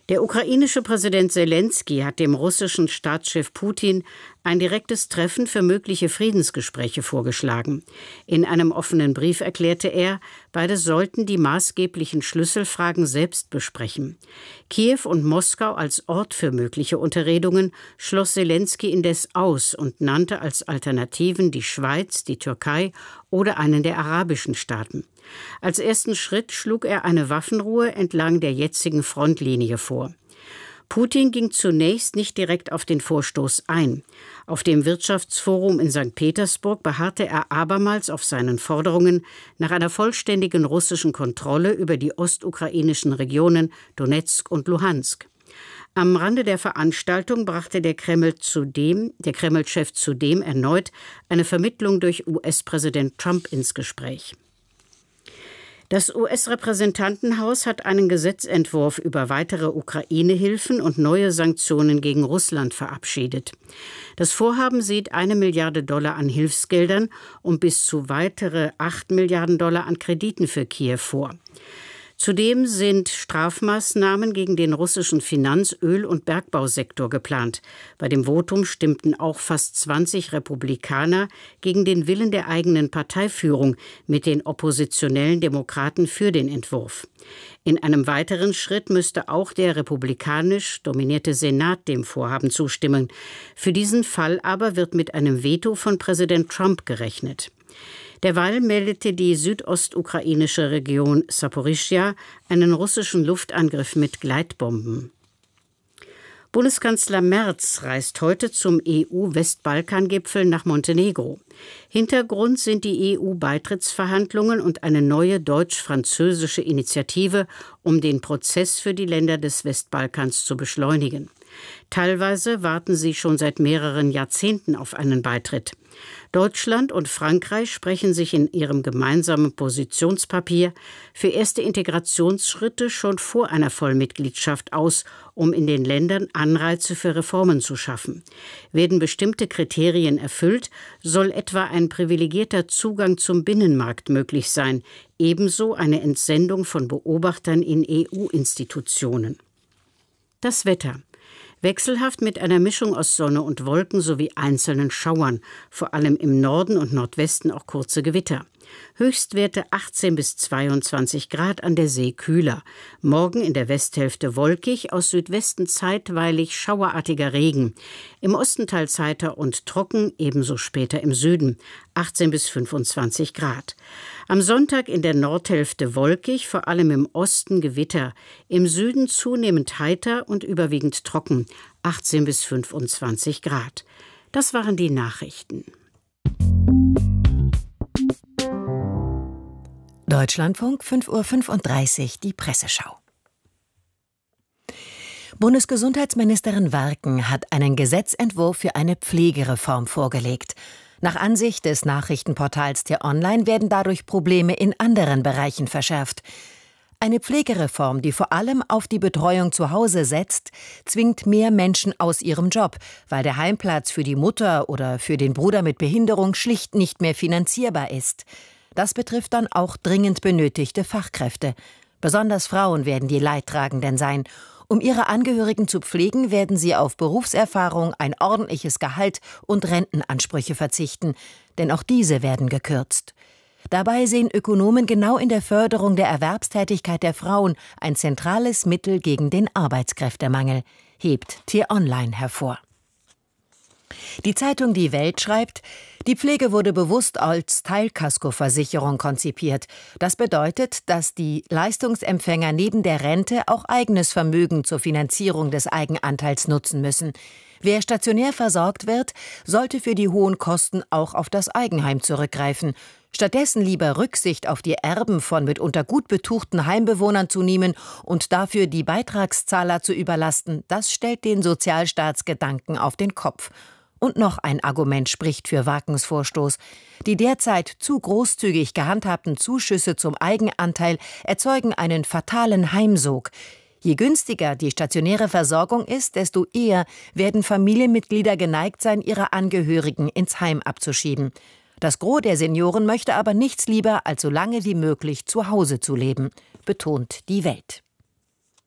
Der ukrainische Präsident Selenskyj hat dem russischen Staatschef Putin ein direktes Treffen für mögliche Friedensgespräche vorgeschlagen. In einem offenen Brief erklärte er, beide sollten die maßgeblichen Schlüsselfragen selbst besprechen. Kiew und Moskau als Ort für mögliche Unterredungen schloss Selenskyj indes aus und nannte als Alternativen die Schweiz, die Türkei oder einen der arabischen Staaten. Als ersten Schritt schlug er eine Waffenruhe entlang der jetzigen Frontlinie vor. Putin ging zunächst nicht direkt auf den Vorstoß ein. Auf dem Wirtschaftsforum in St. Petersburg beharrte er abermals auf seinen Forderungen nach einer vollständigen russischen Kontrolle über die ostukrainischen Regionen Donezk und Luhansk. Am Rande der Veranstaltung brachte der Kreml-Chef zudem erneut eine Vermittlung durch US-Präsident Trump ins Gespräch. Das US-Repräsentantenhaus hat einen Gesetzentwurf über weitere Ukraine-Hilfen und neue Sanktionen gegen Russland verabschiedet. Das Vorhaben sieht $1 Milliarde an Hilfsgeldern und bis zu weitere $8 Milliarden an Krediten für Kiew vor. Zudem sind Strafmaßnahmen gegen den russischen Finanz-, Öl- und Bergbausektor geplant. Bei dem Votum stimmten auch fast 20 Republikaner gegen den Willen der eigenen Parteiführung mit den oppositionellen Demokraten für den Entwurf. In einem weiteren Schritt müsste auch der republikanisch dominierte Senat dem Vorhaben zustimmen. Für diesen Fall aber wird mit einem Veto von Präsident Trump gerechnet. Derweil meldete die südostukrainische Region Saporischschja einen russischen Luftangriff mit Gleitbomben. Bundeskanzler Merz reist heute zum EU-Westbalkan-Gipfel nach Montenegro. Hintergrund sind die EU-Beitrittsverhandlungen und eine neue deutsch-französische Initiative, um den Prozess für die Länder des Westbalkans zu beschleunigen. Teilweise warten sie schon seit mehreren Jahrzehnten auf einen Beitritt. Deutschland und Frankreich sprechen sich in ihrem gemeinsamen Positionspapier für erste Integrationsschritte schon vor einer Vollmitgliedschaft aus, um in den Ländern Anreize für Reformen zu schaffen. Werden bestimmte Kriterien erfüllt, soll etwa ein privilegierter Zugang zum Binnenmarkt möglich sein, ebenso eine Entsendung von Beobachtern in EU-Institutionen. Das Wetter. Wechselhaft mit einer Mischung aus Sonne und Wolken sowie einzelnen Schauern, vor allem im Norden und Nordwesten auch kurze Gewitter. Höchstwerte 18 bis 22 Grad, an der See kühler. Morgen in der Westhälfte wolkig, aus Südwesten zeitweilig schauerartiger Regen. Im Osten teils heiter und trocken, ebenso später im Süden. 18 bis 25 Grad. Am Sonntag in der Nordhälfte wolkig, vor allem im Osten Gewitter. Im Süden zunehmend heiter und überwiegend trocken. 18 bis 25 Grad. Das waren die Nachrichten. Deutschlandfunk, 5:35 Uhr, die Presseschau. Bundesgesundheitsministerin Werken hat einen Gesetzentwurf für eine Pflegereform vorgelegt. Nach Ansicht des Nachrichtenportals T-Online werden dadurch Probleme in anderen Bereichen verschärft. Eine Pflegereform, die vor allem auf die Betreuung zu Hause setzt, zwingt mehr Menschen aus ihrem Job, weil der Heimplatz für die Mutter oder für den Bruder mit Behinderung schlicht nicht mehr finanzierbar ist. Das betrifft dann auch dringend benötigte Fachkräfte. Besonders Frauen werden die Leidtragenden sein. Um ihre Angehörigen zu pflegen, werden sie auf Berufserfahrung, ein ordentliches Gehalt und Rentenansprüche verzichten. Denn auch diese werden gekürzt. Dabei sehen Ökonomen genau in der Förderung der Erwerbstätigkeit der Frauen ein zentrales Mittel gegen den Arbeitskräftemangel, hebt T-Online hervor. Die Zeitung Die Welt schreibt, die Pflege wurde bewusst als Teilkaskoversicherung konzipiert. Das bedeutet, dass die Leistungsempfänger neben der Rente auch eigenes Vermögen zur Finanzierung des Eigenanteils nutzen müssen. Wer stationär versorgt wird, sollte für die hohen Kosten auch auf das Eigenheim zurückgreifen. Stattdessen lieber Rücksicht auf die Erben von mitunter gut betuchten Heimbewohnern zu nehmen und dafür die Beitragszahler zu überlasten, das stellt den Sozialstaatsgedanken auf den Kopf. Und noch ein Argument spricht für Werkens Vorstoß. Die derzeit zu großzügig gehandhabten Zuschüsse zum Eigenanteil erzeugen einen fatalen Heimsog. Je günstiger die stationäre Versorgung ist, desto eher werden Familienmitglieder geneigt sein, ihre Angehörigen ins Heim abzuschieben. Das Gros der Senioren möchte aber nichts lieber, als so lange wie möglich zu Hause zu leben, betont Die Welt.